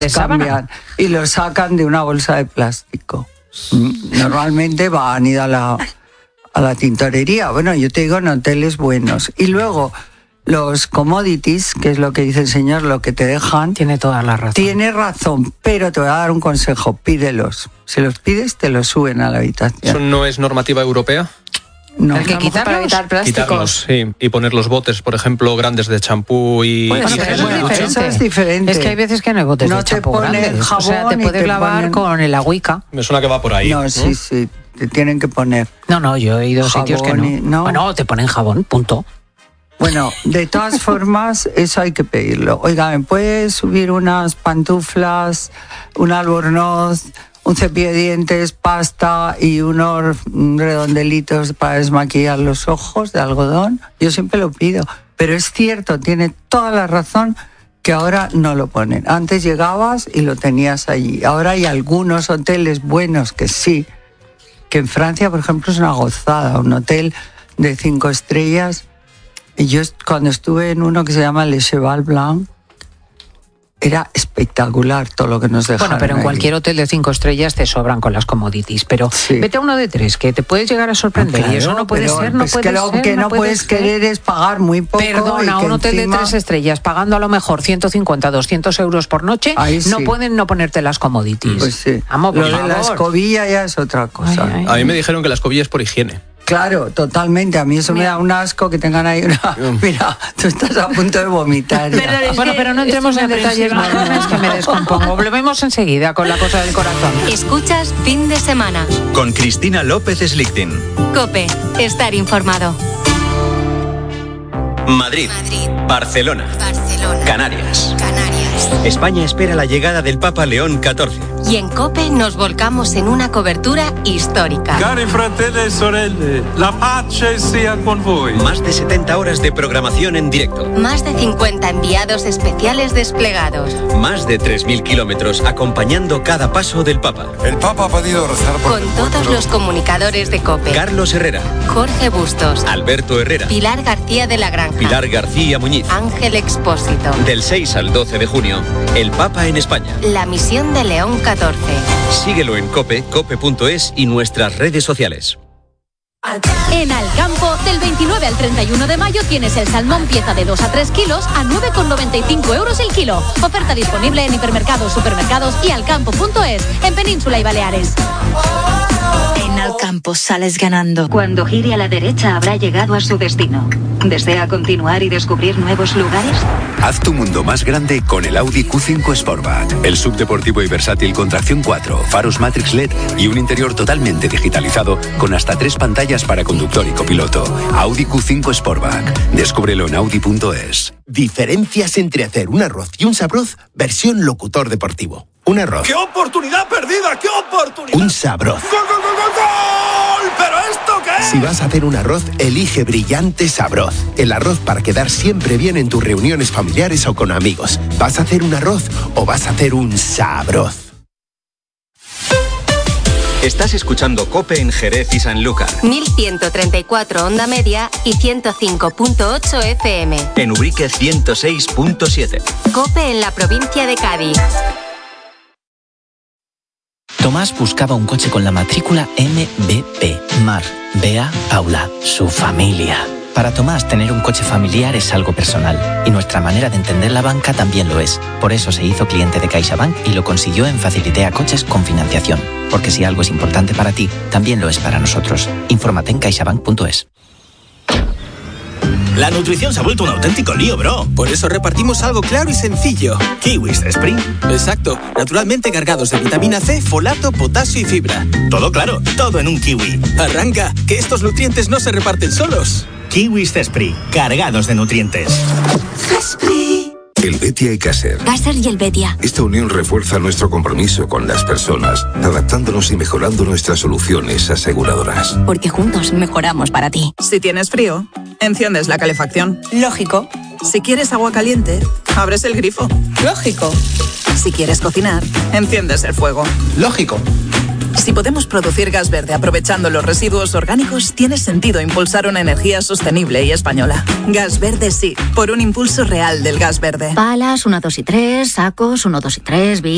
cambian y lo sacan de una bolsa de plástico. Normalmente van a la tintorería. Bueno, yo te digo en hoteles buenos. Y luego los commodities, que es lo que dice el señor, lo que te dejan. Tiene toda la razón. Tiene razón, pero te voy a dar un consejo, pídelos. Si los pides, te los suben a la habitación. ¿Eso no es normativa europea? No. ¿El que para evitar plásticos? Quitarlos, sí. Y poner los botes, por ejemplo, grandes de champú y... Bueno, pero eso es diferente. Es que hay veces que no hay botes de champú grandes. Jabón, o sea, te puedes lavar con el agüica. Me suena que va por ahí. No, sí, te tienen que poner. No, yo he ido a sitios que no. Bueno, te ponen jabón, punto. Bueno, de todas formas, eso hay que pedirlo. Oiga, ¿me puedes subir unas pantuflas, un albornoz, un cepillo de dientes, pasta y unos redondelitos para desmaquillar los ojos de algodón? Yo siempre lo pido. Pero es cierto, tiene toda la razón que ahora no lo ponen. Antes llegabas y lo tenías allí. Ahora hay algunos hoteles buenos que sí, que en Francia, por ejemplo, es una gozada. Un hotel de 5 estrellas... Y yo cuando estuve en uno que se llama Le Cheval Blanc, era espectacular todo lo que nos dejaron. Bueno, pero en cualquier hotel de 5 estrellas te sobran con las commodities. Pero sí, vete a uno de 3, que te puedes llegar a sorprender. Claro, y eso no puede ser, no puede ser. Lo que no puedes querer es pagar muy poco. Perdona, un hotel de 3 estrellas, pagando a lo mejor 150, 200 euros por noche, no pueden no ponerte las commodities. Pues sí. Vamos, lo de la escobilla ya es otra cosa. A mí me dijeron que la escobilla es por higiene. Claro, totalmente. A mí eso me da un asco que tengan ahí una... Mira, tú estás a punto de vomitar. Bueno, pero no entremos en detalles más, que me descompongo. Volvemos enseguida con la cosa del corazón. Escuchas Fin de Semana. Con Cristina López Slichting. COPE. Estar informado. Madrid. Barcelona. Canarias. España espera la llegada del Papa León XIV. Y en COPE nos volcamos en una cobertura histórica. Cari fratelli e sorelle, la pace sia con voi. Más de 70 horas de programación en directo. Más de 50 enviados especiales desplegados. Más de 3.000 kilómetros acompañando cada paso del Papa. El Papa ha podido rezar por con todos los comunicadores de COPE. Carlos Herrera. Jorge Bustos. Alberto Herrera. Pilar García de la Granja. Pilar García Muñiz. Ángel Expósito. Del 6 al 12 de junio, el Papa en España. La misión de León XIV. Síguelo en COPE, cope.es y nuestras redes sociales. En Alcampo, del 29 al 31 de mayo tienes el salmón pieza de 2 a 3 kilos a 9,95 euros el kilo. Oferta disponible en hipermercados, supermercados y alcampo.es, en Península y Baleares. En Alcampo sales ganando. Cuando gire a la derecha habrá llegado a su destino. ¿Desea continuar y descubrir nuevos lugares? Haz tu mundo más grande con el Audi Q5 Sportback. El subdeportivo y versátil con tracción 4, faros Matrix LED y un interior totalmente digitalizado con hasta 3 pantallas para conductor y copiloto. Audi Q5 Sportback. Descúbrelo en Audi.es. Diferencias entre hacer un arroz y un sabroz versión locutor deportivo. Un arroz. ¡Qué oportunidad perdida! ¡Qué oportunidad! Un sabroz. ¡Gol, gol, gol, gol, gol! ¿Pero esto qué es? Si vas a hacer un arroz, elige Brillante Sabroz. El arroz para quedar siempre bien en tus reuniones familiares o con amigos. ¿Vas a hacer un arroz o vas a hacer un sabroz? Estás escuchando COPE en Jerez y Sanlúcar. 1134 onda media y 105.8 FM. En Ubrique 106.7. COPE en la provincia de Cádiz. Tomás buscaba un coche con la matrícula MBP. Mar, Bea, Paula, su familia. Para Tomás, tener un coche familiar es algo personal, y nuestra manera de entender la banca también lo es. Por eso se hizo cliente de CaixaBank y lo consiguió en Facilitea Coches con financiación. Porque si algo es importante para ti, también lo es para nosotros. Infórmate en caixabank.es. La nutrición se ha vuelto un auténtico lío, bro. Por eso repartimos algo claro y sencillo. Kiwis Spring. Exacto. Naturalmente cargados de vitamina C, folato, potasio y fibra. Todo claro, todo en un kiwi. Arranca, que estos nutrientes no se reparten solos. Kiwis Cespri, cargados de nutrientes. Helvetia y Caser. Caser y Helvetia. Esta unión refuerza nuestro compromiso con las personas, adaptándonos y mejorando nuestras soluciones aseguradoras. Porque juntos mejoramos para ti. Si tienes frío, enciendes la calefacción. Lógico. Si quieres agua caliente, abres el grifo. Lógico. Si quieres cocinar, enciendes el fuego. Lógico. Si podemos producir gas verde aprovechando los residuos orgánicos, tiene sentido impulsar una energía sostenible y española. Gas verde sí, por un impulso real del gas verde. Palas 1, 2 y 3, sacos 1, 2 y 3,